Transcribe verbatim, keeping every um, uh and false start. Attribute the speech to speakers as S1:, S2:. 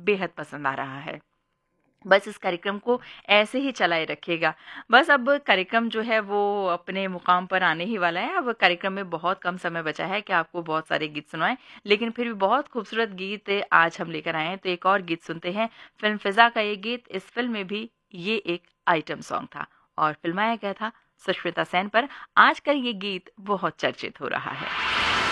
S1: बेहद पसंद आ रहा है। बस इस कार्यक्रम को ऐसे ही चलाए रखिएगा। बस अब कार्यक्रम जो है वो अपने मुकाम पर आने ही वाला है। अब कार्यक्रम में बहुत कम समय बचा है कि आपको बहुत सारे गीत सुनाएँ, लेकिन फिर भी बहुत खूबसूरत गीत आज हम लेकर आए हैं। तो एक और गीत सुनते हैं, फ़िल्म फ़िज़ा का ये गीत। इस फ़िल्म में भी ये एक आइटम सॉन्ग था और फ़िल्माया गया था सुष्मिता सेन पर। आजकल ये गीत बहुत चर्चित हो रहा है।